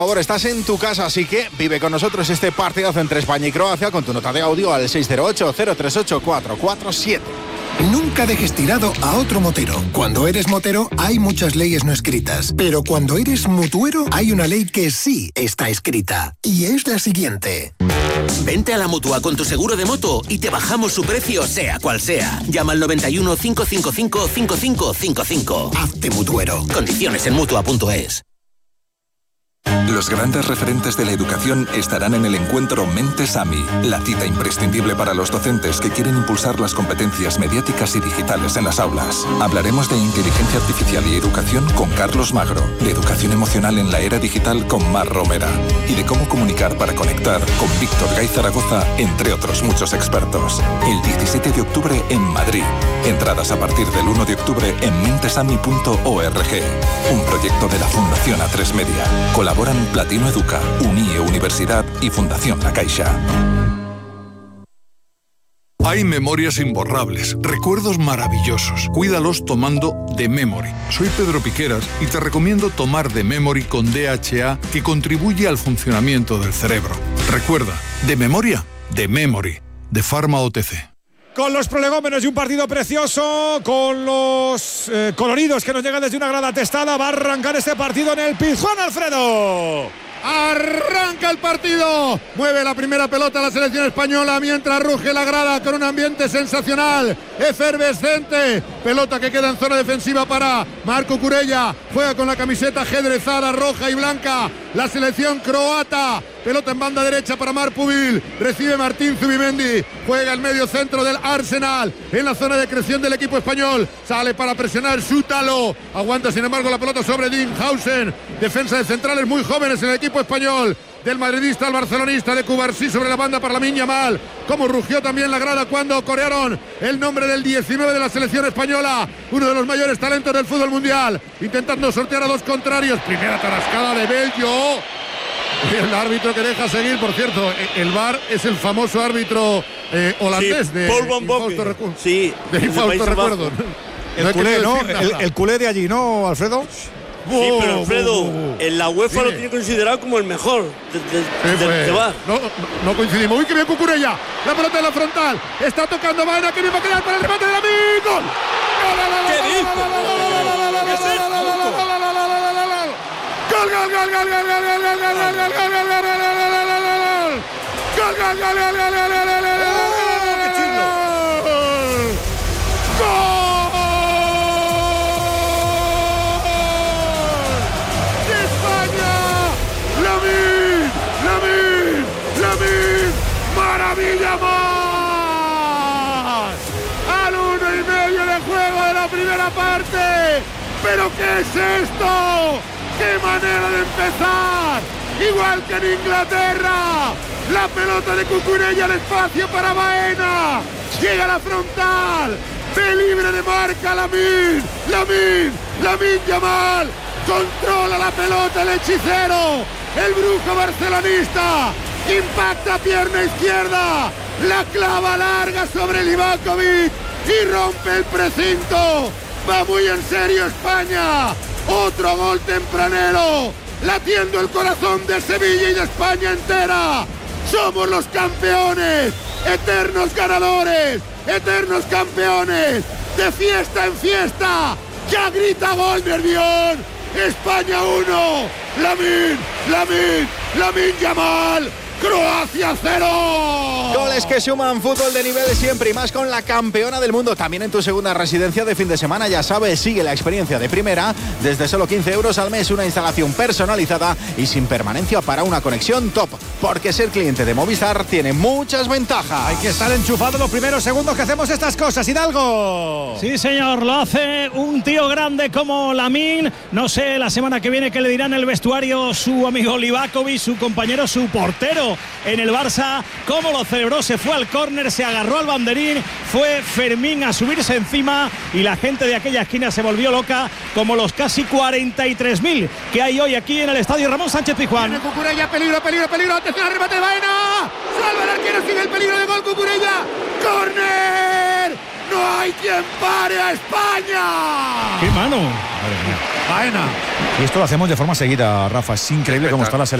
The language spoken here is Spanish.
Por favor, estás en tu casa, así que vive con nosotros este partidazo entre España y Croacia con tu nota de audio al 608-038-447. Nunca dejes tirado a otro motero. Cuando eres motero hay muchas leyes no escritas, pero cuando eres mutuero hay una ley que sí está escrita, y es la siguiente. Vente a la Mutua con tu seguro de moto y te bajamos su precio sea cual sea. Llama al 91 555 5555. Hazte mutuero. Condiciones en Mutua.es. Los grandes referentes de la educación estarán en el encuentro Mentes AMI, la cita imprescindible para los docentes que quieren impulsar las competencias mediáticas y digitales en las aulas. Hablaremos de inteligencia artificial y educación con Carlos Magro, de educación emocional en la era digital con Mar Romera y de cómo comunicar para conectar con Víctor Gay Zaragoza, entre otros muchos expertos. El 17 de octubre en Madrid. Entradas a partir del 1 de octubre en mentesami.org. Un proyecto de la Fundación A3 Media. Colaboran Platino Educa, UNIE Universidad y Fundación La Caixa. Hay memorias imborrables, recuerdos maravillosos. Cuídalos tomando The Memory. Soy Pedro Piqueras y te recomiendo tomar The Memory con DHA, que contribuye al funcionamiento del cerebro. Recuerda, de memoria, The Memory, de Pharma OTC. Con los prolegómenos y un partido precioso, con los coloridos que nos llegan desde una grada atestada, va a arrancar este partido en el Pizjuán, Alfredo. Arranca el partido, mueve la primera pelota la selección española mientras ruge la grada con un ambiente sensacional, efervescente. Pelota que queda en zona defensiva para Marco Cucurella, juega con la camiseta ajedrezada roja y blanca la selección croata. Pelota en banda derecha para Marc Pubil, recibe Martín Zubimendi, juega el medio centro del Arsenal en la zona de creación del equipo español, sale para presionar Sútalo, aguanta sin embargo la pelota sobre Dinghausen, defensa de centrales muy jóvenes en el equipo español, del madridista al barcelonista, de Cubarsí sobre la banda para Lamine Yamal. Como rugió también la grada cuando corearon el nombre del 19 de la selección española, uno de los mayores talentos del fútbol mundial, intentando sortear a dos contrarios. Primera tarascada de Bello. El árbitro que deja seguir, por cierto, el VAR es el famoso árbitro holandés, sí, de Paul Van Bommel. Sí, de Infausto recuerdo. El culé, ¿no? El culé de allí, ¿no, Alfredo? Sí, pero Alfredo, en la UEFA lo tiene considerado como el mejor del VAR. No coincidimos. Uy, que bien Cucurella. La pelota en la frontal. Está tocando Baena, que bien va a quedar para el remate de Lamine. ¡Gol! ¿Qué dice? ¡Maravilla más! Al 1:30 de juego de la primera parte. ¿Pero qué es esto? ¡Qué manera de empezar! Igual que en Inglaterra. La pelota de Cucurella al espacio para Baena. Llega a la frontal. Ve libre de marca Lamine Yamal. Controla la pelota el hechicero. El brujo barcelonista. Impacta pierna izquierda, la clava larga sobre Livakovic y rompe el precinto. Va muy en serio España. Otro gol tempranero, latiendo el corazón de Sevilla y de España entera. Somos los campeones, eternos ganadores, eternos campeones, de fiesta en fiesta. Ya grita gol Nervión. España 1, Lamine Yamal. Croacia 0. Goles que suman, fútbol de nivel siempre y más con la campeona del mundo. También en tu segunda residencia de fin de semana, ya sabes, sigue la experiencia de primera. Desde solo 15 euros al mes, una instalación personalizada y sin permanencia para una conexión top. Porque ser cliente de Movistar tiene muchas ventajas. Hay que estar enchufado los primeros segundos que hacemos estas cosas. Hidalgo. Sí, señor, lo hace un tío grande como Lamine. No sé, la semana que viene que le dirán el vestuario su amigo Livakovic, su compañero, su portero en el Barça. Cómo lo celebró, se fue al córner, se agarró al banderín, fue Fermín a subirse encima y la gente de aquella esquina se volvió loca, como los casi 43.000 que hay hoy aquí en el estadio Ramón Sánchez Pizjuán. Viene Cucurella, peligro, atención al remate de Baena, salva el arquero, sigue el peligro de gol Cucurella, córner ¡No hay quien pare a España! ¡Qué mano! Faena. Y esto lo hacemos de forma seguida, Rafa. Es increíble cómo está la selección.